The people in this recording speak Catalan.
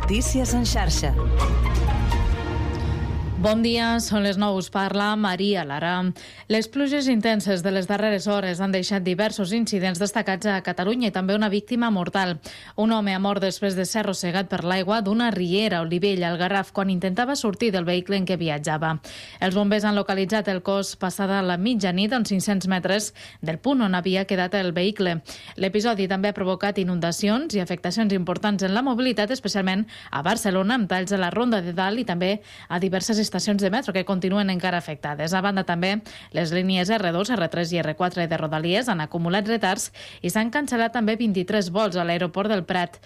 Notícies en xarxa. Bon dia, són les 9, us parla Maria Lara. Les pluges intenses de les darreres hores han deixat diversos incidents destacats a Catalunya i també una víctima mortal. Un home ha mort després de ser arrossegat per l'aigua d'una riera a Olivella, al Garraf, quan intentava sortir del vehicle en què viatjava. Els bombers han localitzat el cos passada la mitjanit a uns 500 metres del punt on havia quedat el vehicle. L'episodi també ha provocat inundacions i afectacions importants en la mobilitat, especialment a Barcelona, amb talls a la Ronda de Dalt i també a diverses estacions de metro que continuen encara afectades. A banda també, les línies R2, R3 i R4 de Rodalies han acumulat retards i s'han cancel·lat també 23 vols a l'aeroport del Prat.